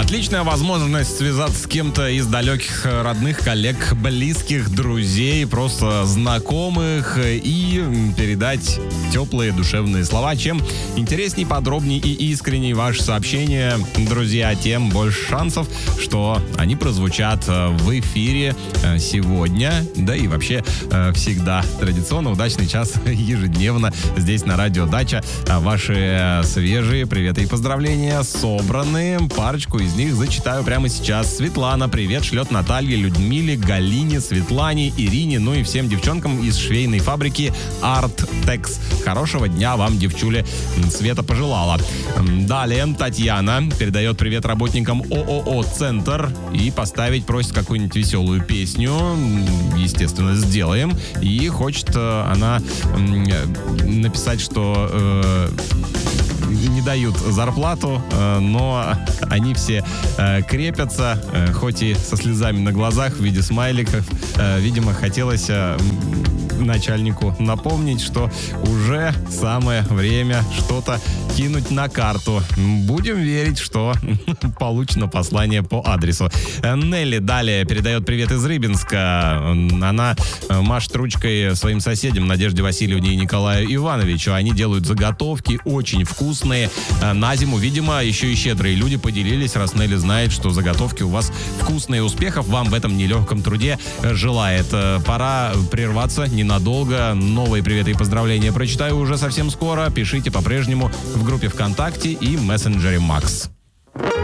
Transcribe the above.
Отличная возможность связаться с кем-то из далеких родных, коллег, близких, друзей, просто знакомых и передать теплые душевные слова. Чем интересней, подробней и искренней ваше сообщение, друзья, тем больше шансов, что они прозвучат в эфире сегодня, да и вообще всегда. Традиционно удачный час ежедневно здесь на Радио Дача. Ваши свежие приветы и поздравления собраны. Парочку из них зачитаю прямо сейчас. Светлана привет шлет Наталье, Людмиле, Галине, Светлане, Ирине, ну и всем девчонкам из швейной фабрики Арттекс. Хорошего дня вам, девчули, Света пожелала. Далее Татьяна передает привет работникам ООО «Центр» и поставить просит какую-нибудь веселую песню. Естественно, сделаем. И хочет она написать, что не дают зарплату, но они все крепятся, хоть и со слезами на глазах в виде смайликов. Видимо, хотелось начальнику напомнить, что уже самое время что-то кинуть на карту. Будем верить, что получено послание по адресу. Нелли далее передает привет из Рыбинска. Она машет ручкой своим соседям Надежде Васильевне и Николаю Ивановичу. Они делают заготовки очень вкусные на зиму. Видимо, еще и щедрые люди поделились, раз Нелли знает, что заготовки у вас вкусные. Успехов вам в этом нелегком труде желает. Пора прерваться ненадолго. Новые приветы и поздравления прочитаю уже совсем скоро. Пишите по-прежнему в группе ВКонтакте и мессенджере Макс.